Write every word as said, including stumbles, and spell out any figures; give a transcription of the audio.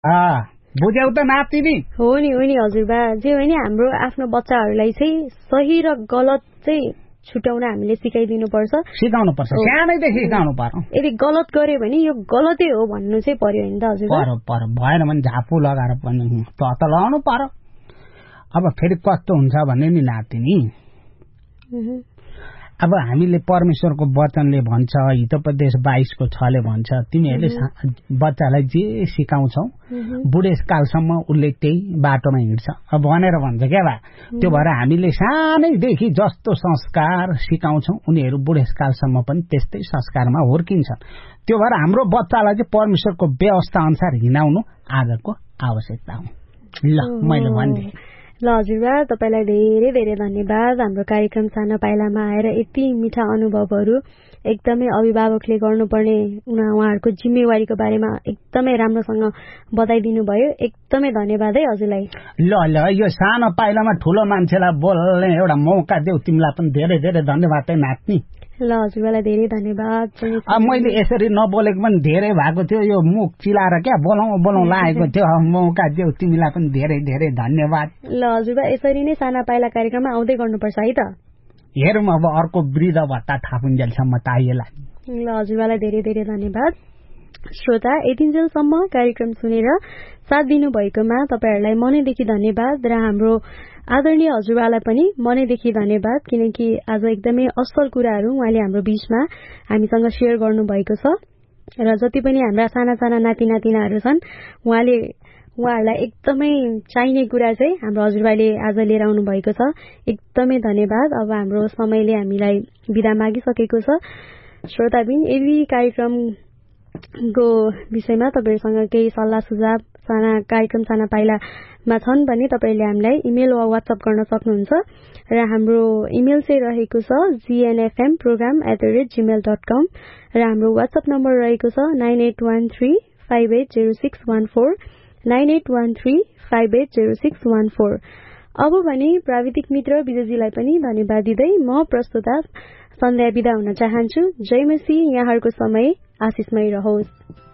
बुझ्यौ त नाति नि हो नि हो नि हजुरबा जे हो नि हाम्रो आफ्नो बच्चाहरूलाई चाहिँ सही र गलत चाहिँ छुट्याउन हामीले सिकाइदिनु पर्छ सिकाउनु पर्छ सानैदेखि सिकाउनु पर्छ यदि गलत गर्यो भने यो गलतै हो भन्नु चाहिँ पर्यो नि त हजुर पर्यो पर्यो भएन भने झापु लगाएर पनि त त लगाउनु पर्यो अब फेरि कस्तो हुन्छ भन्ने नि नाति नि अब हामीले परमेश्वरको वचनले भन्छ हितोपदेश बाइसको छले भन्छ तिमीहरूले बच्चालाई जे सिकाउँछौ बुढेसकालसम्म उसले त्यही बाटोमा हिँड्छ अब भनेर भन्छ क्या बा त्यो भएर हामीले सानैदेखि जस्तो संस्कार सिकाउँछौ उनीहरू बुढेसकालसम्म पनि त्यस्तै संस्कारमा हुर्किन्छन् त्यो भएर हाम्रो बच्चालाई चाहिँ परमेश्वरको व्यवस्था अनुसार हिँडाउनु आजको आवश्यकता हो ल मैले भनिदिएँ ल हजुरबा तपाईलाई धेरै धेरै धन्यवाद हाम्रो कार्यक्रम सानो पाइलामा आएर यति मिठा अनुभवहरू एकदमै अभिभावकले गर्नुपर्ने उहाँहरूको जिम्मेवारीको बारेमा एकदमै राम्रोसँग बताइदिनु भयो एकदमै धन्यवाद है हजुरलाई ल ल यो सानो पाइलामा ठुलो मान्छेलाई बोल्ने एउटा मौका देऊ तिमीलाई पनि धेरै धेरै धन्यवाद है नाच्ने ल हजुरलाई धेरै धन्यवाद मैले यसरी नबोलेको पनि धेरै भएको थियो यो मुख चिलाएर क्या बोलाउँ बोलाउँ लागेको थियो मौका देऊ तिमीलाई पनि धेरै धेरै धन्यवाद ल हजुरबा यसरी नै साना पाइला कार्यक्रममा आउँदै गर्नुपर्छ है त हेरौँ अब अर्को वृद्ध भत्ता थापुन्जेलसम्म त आइएला ल हजुरलाई धेरै धेरै धन्यवाद श्रोता यतिन्जेलसम्म कार्यक्रम सुनेर साथ दिनुभएकोमा तपाईहरूलाई मनैदेखि धन्यवाद र हाम्रो आदरणीय हजुरबालाई पनि मनैदेखि धन्यवाद किनकि आज एकदमै असल कुराहरू उहाँले हाम्रो बीचमा हामीसँग शेयर गर्नुभएको छ र जति पनि हाम्रा साना साना नाति नातिनाहरू छन् उहाँले उहाँहरूलाई एकदमै चाहिने कुरा चाहिँ हाम्रो हजुरबाले आज लिएर आउनु भएको छ एकदमै धन्यवाद अब हाम्रो समयले हामीलाई बिदा मागिसकेको छ श्रोताबिन यदि कार्यक्रम को विषयमा तपाईहरुसँग केही सल्लाह सुझाव साना कार्यक्रम साना पाइलामा छन् भने तपाईले हामीलाई इमेल वा व्हाट्सएप गर्न सक्नुहुन्छ र हाम्रो इमेल चाहिँ रहेको छ gnfmprogram at the rate gmail dot com र हाम्रो व्हाट्सएप नम्बर रहेको छ nine eight one three five eight zero six one four nine eight one three five eight zero six one four अब भने प्राविधिक मित्र विजयजीलाई पनि धन्यवाद दिँदै म प्रस्तुता सन्ध्या बिदा हुन चाहन्छु जय मसीह यहाँहरुको समय आशिषमय रहोस्।